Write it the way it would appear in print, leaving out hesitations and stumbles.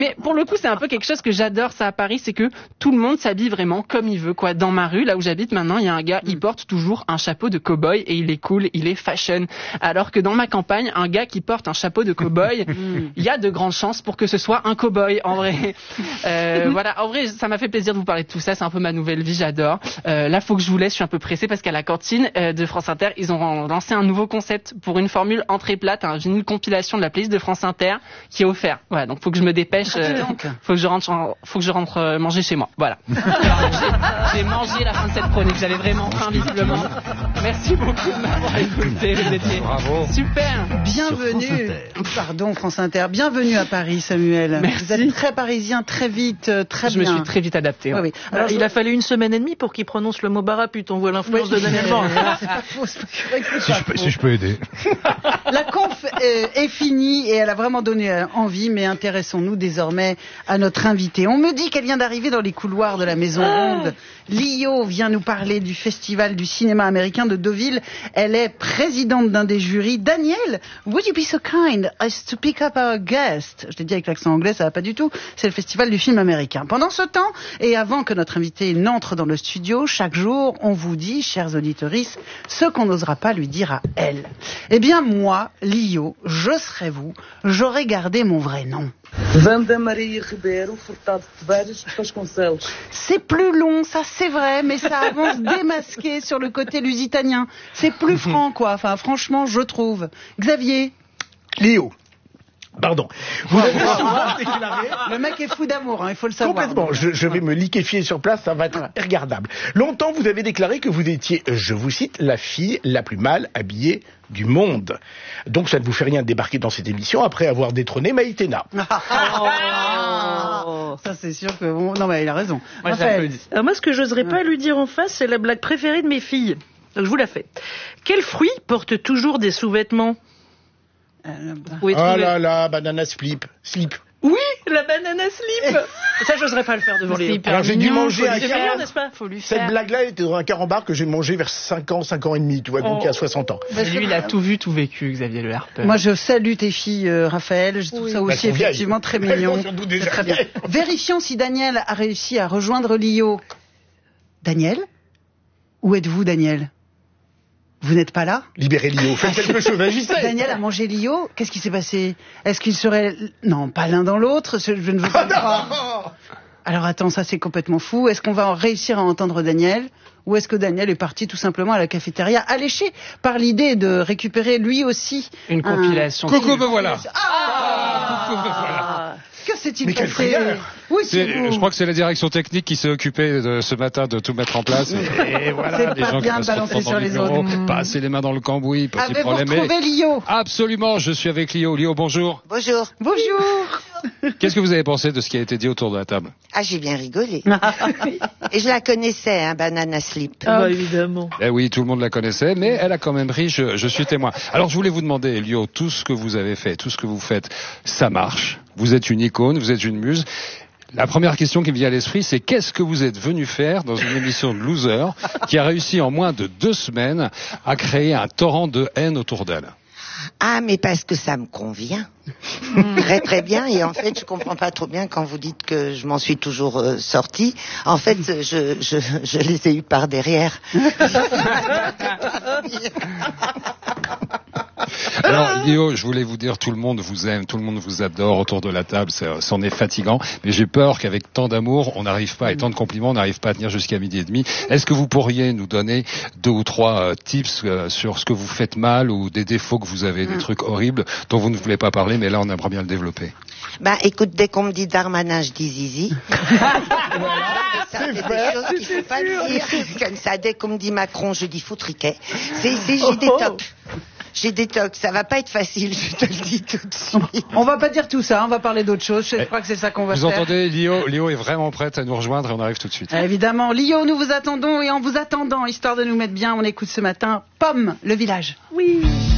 Mais pour le coup, c'est un peu quelque chose que j'adore ça à Paris, c'est que tout le monde s'habille vraiment comme il veut, quoi. Dans ma rue, là où j'habite maintenant, il y a un gars, il porte toujours un chapeau de cow-boy et il est cool, il est fashion. Alors que dans ma campagne, un gars qui porte un chapeau de cow-boy, il y a de grandes chances pour que ce soit un cow-boy, en vrai. Voilà, en vrai, ça m'a fait plaisir de vous parler de tout ça, c'est un peu ma nouvelle vie, j'adore. Là, faut que je vous laisse, je suis un peu pressée parce qu'à la cantine de France Inter, ils ont lancé un nouveau concept pour une formule entrée plate, un vinyle compilation de la playlist de France Inter qui est offert. Voilà, donc faut que je me dépêche. Faut que je rentre manger chez moi. Voilà. J'ai mangé la fin de cette chronique. J'avais vraiment faim, visiblement. Merci beaucoup de m'avoir écouté. Vous étiez super. Bienvenue. Pardon, France Inter. Bienvenue à Paris, Samuel. Merci. Vous êtes très parisien, très vite, très bien. Je me suis très vite adapté. Ouais. Oui, oui. Alors, il a fallu 1 semaine et demie pour qu'il prononce le mot barapute. On voit l'influence de Daniel Band. C'est pas faux. Si je peux aider. La conf est finie et elle a vraiment donné envie, mais intéressons-nous désormais à notre invitée. On me dit qu'elle vient d'arriver dans les couloirs de la Maison Ronde. Lio vient nous parler du Festival du cinéma américain de Deauville. Elle est présidente d'un des jurys. Daniel, would you be so kind as to pick up our guest? Je l'ai dit avec l'accent anglais, ça va pas du tout. C'est le Festival du film américain. Pendant ce temps, et avant que notre invitée n'entre dans le studio, chaque jour, on vous dit, chers auditorices, ce qu'on n'osera pas lui dire à elle. Eh bien, moi, Lio, je serais vous, j'aurais gardé mon vrai nom. Wanda Maria Ribeiro, Furtado de Tavares, Vasconcelos. C'est plus long, ça c'est vrai, mais ça avance démasqué sur le côté lusitanien. C'est plus franc, quoi. Enfin, franchement, je trouve. Xavier. Léo. Pardon. Vous avez souvent déclaré... Le mec est fou d'amour, il faut le savoir. Complètement. Je vais me liquéfier sur place, ça va être regardable. Longtemps, vous avez déclaré que vous étiez, je vous cite, la fille la plus mal habillée du monde. Donc ça ne vous fait rien de débarquer dans cette émission après avoir détrôné Maïtena. Ça c'est sûr que... Bon... Non mais il a raison. Moi, j'applaudis. Alors moi, ce que j'oserais pas lui dire en face, c'est la blague préférée de mes filles. Donc je vous la fais. Quel fruit porte toujours des sous-vêtements? Oh là là, banana slip. Oui, la banana slip. Ça, j'oserais pas le faire devant les... Alors j'ai dû manger un carambar, n'est-ce pas? Faut lui Cette faire. blague-là était dans un carambar que j'ai mangé vers 5 ans et demi, tu vois, donc il y a 60 ans. Lui, il a tout vu, tout vécu, Xavier Le Harpeur. Moi je salue tes filles, Raphaël. Je trouve ça aussi Elles sont effectivement vieilles. très Elles mignon. sont surtout déjà C'est très bien. vieilles. Vérifions si Daniel a réussi à rejoindre Lio. Daniel? Où êtes-vous, Daniel? Vous n'êtes pas là? Libérez Lio, faites quelque chose, agissez. Daniel a mangé Lio. Qu'est-ce qui s'est passé? Est-ce qu'ils seraient... Non, pas l'un dans l'autre. Je ne veux pas le croire. Alors attends, ça c'est complètement fou. Est-ce qu'on va réussir à entendre Daniel? Ou est-ce que Daniel est parti tout simplement à la cafétéria, alléché par l'idée de récupérer lui aussi Une compilation. Coucou, me voilà. Que s'est-il Mais quelle passé? frayeur! Oui, c'est vous. Je crois que c'est la direction technique qui s'est occupée ce matin de tout mettre en place. Et voilà, C'est les pas gens qui bien vont de se balancer retrouver sur dans le les bureau, autres. passer les mains dans le cambouis, pas de Avez-vous problème. retrouvé Lio? Absolument, je suis avec Lio. Lio, bonjour. Bonjour. Bonjour. Qu'est-ce que vous avez pensé de ce qui a été dit autour de la table? Ah, j'ai bien rigolé. Et je la connaissais, hein, Banana Slip. Ah, bah, évidemment. Eh oui, tout le monde la connaissait, mais elle a quand même ri, je suis témoin. Alors je voulais vous demander, Lio, tout ce que vous avez fait, tout ce que vous faites, ça marche. Vous êtes une icône, vous êtes une muse. La première question qui me vient à l'esprit, c'est qu'est-ce que vous êtes venu faire dans une émission de loser qui a réussi en moins de 2 semaines à créer un torrent de haine autour d'elle? Ah, mais parce que ça me convient. Très très bien. Et en fait, je comprends pas trop bien quand vous dites que je m'en suis toujours sortie. En fait, je les ai eus par derrière. Alors, Lio, je voulais vous dire, tout le monde vous aime, tout le monde vous adore autour de la table, c'en est fatigant, mais j'ai peur qu'avec tant d'amour, on n'arrive pas, et tant de compliments, on n'arrive pas à tenir jusqu'à 12h30. Est-ce que vous pourriez nous donner 2 ou 3 tips sur ce que vous faites mal ou des défauts que vous avez, des trucs horribles dont vous ne voulez pas parler, mais là, on aimerait bien le développer? Ben, écoute, dès qu'on me dit Darmanin, je dis Zizi. Ça, c'est des choses qu'il faut pas dire. Comme ça, dès qu'on me dit Macron, je dis Foutriquet. J'ai des tocs. J'ai des tocs, ça va pas être facile, je te le dis tout de suite. On va pas dire tout ça, on va parler d'autre chose. Je crois que c'est ça qu'on va Vous faire. entendez, Lio est vraiment prête à nous rejoindre et on arrive tout de suite. Évidemment, Lio, nous vous attendons et en vous attendant, histoire de nous mettre bien, on écoute ce matin Pomme, le village. Oui.